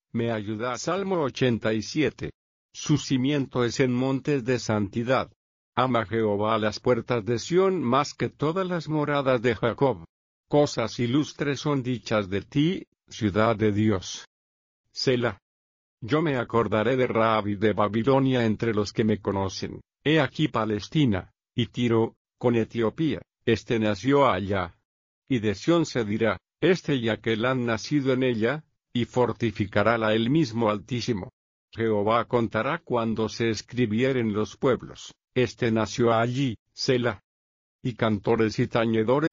me ayuda. Salmo 87. Su cimiento es en montes de santidad. Ama Jehová las puertas de Sión más que todas las moradas de Jacob. Cosas ilustres son dichas de ti, ciudad de Dios. Selah. Yo me acordaré de Rahab y de Babilonia entre los que me conocen. He aquí Palestina, y Tiro, con Etiopía, este nació allá. Y de Sión se dirá, este y aquel han nacido en ella, y fortificarála el mismo Altísimo. Jehová contará cuando se escribieren los pueblos, este nació allí, Selah. Y cantores y tañedores